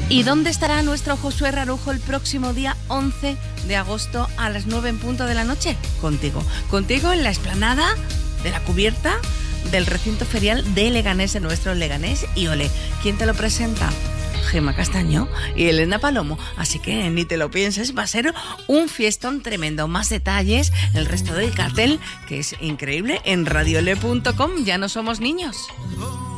¿Y dónde estará nuestro Josué Rarujo el próximo día 11 de agosto a las 9 en punto de la noche? Contigo en la explanada de la cubierta del recinto ferial de Leganés, en nuestro Leganés. Y ole, ¿quién te lo presenta? Gemma Castaño y Elena Palomo. Así que ni te lo pienses, va a ser un fiestón tremendo. Más detalles, el resto del cartel, que es increíble, en radiole.com. Ya no somos niños.